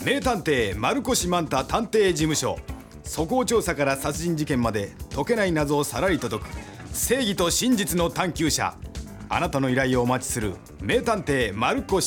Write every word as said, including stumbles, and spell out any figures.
名探偵マルコシマンタ探偵事務所。素行調査から殺人事件まで解けない謎をさらりと解く正義と真実の探求者。あなたの依頼をお待ちする名探偵マルコシ